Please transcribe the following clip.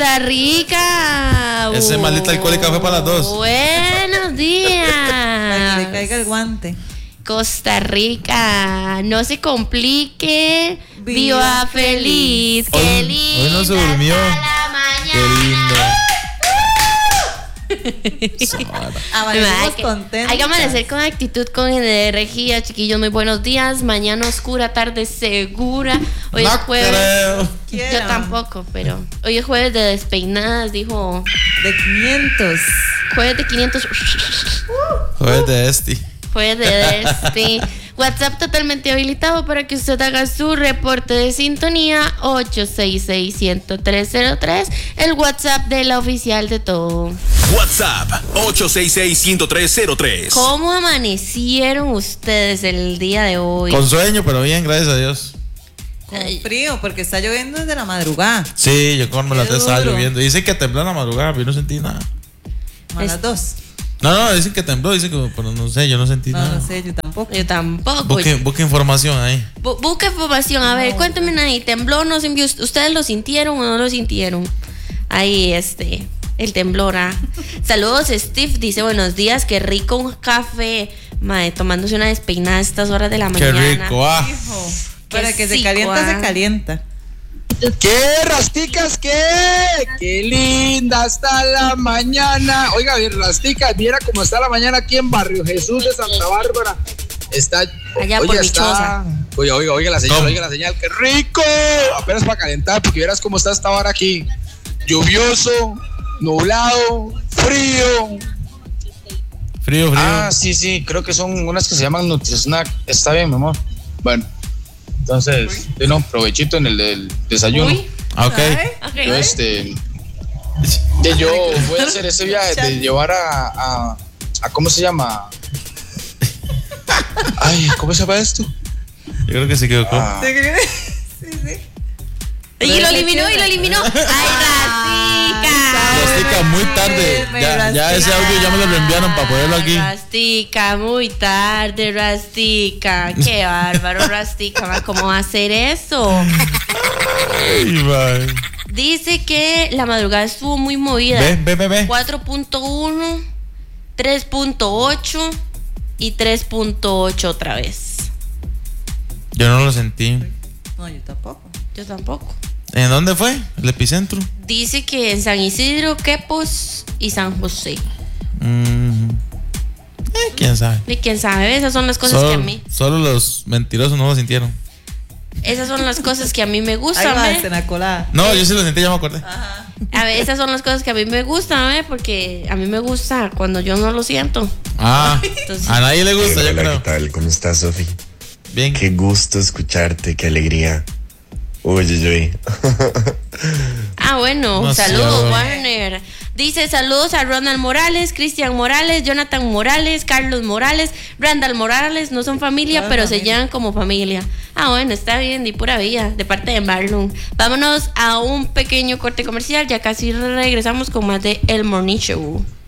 Costa Rica. Ese maldita alcohólica fue para las 2. Buenos días. Para que le caiga el guante. Costa Rica, no se complique, viva feliz. Qué lindo. Hoy no se durmió. La mañana. Qué lindo. Amanecimos contentos. Hay que amanecer con actitud, con energía, chiquillos. Muy buenos días. Mañana oscura, tarde segura. Hoy es jueves. Creo. Yo tampoco, pero hoy es jueves de despeinadas, dijo. De 500. Jueves de 500. Jueves de este. Jueves de este. WhatsApp totalmente habilitado para que usted haga su reporte de sintonía. 866-10303. El WhatsApp de la oficial de todo. WhatsApp 866-10303. ¿Cómo amanecieron ustedes el día de hoy? Con sueño, pero bien, gracias a Dios. Con frío, porque está lloviendo desde la madrugada. Sí, yo cuando me la Qué estaba duro. lloviendo. Dicen que tembló en la madrugada, pero yo no sentí nada. A las 2. No, dicen que tembló, dicen que, pero no sé, yo no sentí nada. No sé, yo tampoco. Yo tampoco. Busque información ahí. Busca información. A ver, cuéntame ahí. ¿Tembló? ¿No sintió? ¿Ustedes lo sintieron o no lo sintieron? Ahí, el temblor. Saludos, Steve. Dice, buenos días. Qué rico un café. Madre, tomándose una despeinada a estas horas de la Qué mañana. rico, Hijo, para que se calienta, se calienta. ¿Qué, Rasticas? ¿Qué? ¡Qué linda está la mañana! Oiga, bien, Rasticas, viera cómo está la mañana aquí en Barrio Jesús de Santa Bárbara. Está... Allá por Michosa. Oiga la señal, ¿Cómo? oiga la señal. ¡Qué rico! Apenas para calentar, porque vieras cómo está esta hora aquí. Lluvioso, nublado, frío. Frío. Sí, creo que son unas que se llaman Nutri-Snack. Está bien, mi amor. Bueno, entonces, provechito en el del desayuno. Uy. Ok. Okay. Yo voy a hacer ese viaje de llevar a ¿cómo se llama? Ay, ¿cómo se llama esto? Yo creo que se equivocó. Sí. Y lo eliminó. ¡Ay, Rastica muy tarde. Ya ese audio ya me lo reenviaron para ponerlo aquí. Rastica, muy tarde, Rastica. Qué bárbaro, Rastica. ¿Cómo va a hacer eso? Ay, man. Dice que la madrugada estuvo muy movida. Ve. 4.1, 3.8 y 3.8 otra vez. Yo no lo sentí. No, yo tampoco. Yo tampoco. ¿En dónde fue? ¿El epicentro? Dice que en San Isidro, Quepos y San José. ¿Quién sabe? Y quién sabe, esas son las cosas que a mí. Solo los mentirosos no lo sintieron. Esas son las cosas que a mí me Ahí gustan, vas, ¿ve? en la colada. No, yo sí lo sentí, ya me acordé. A ver, esas son las cosas que a mí me gustan, ¿ve? Porque a mí me gusta cuando yo no lo siento. Entonces, A nadie le gusta, yo Hola, creo. ¿qué tal? ¿Cómo estás, Sofi? Bien. Qué gusto escucharte, qué alegría. Uy. bueno, No, saludos, sí, Warner. Dice saludos a Ronald Morales, Cristian Morales, Jonathan Morales, Carlos Morales, Randall Morales. No son familia, pero se llevan como familia. Bueno, está bien, de pura vida, de parte de Marlon. Vámonos a un pequeño corte comercial. Ya casi regresamos con más de El Morning Show.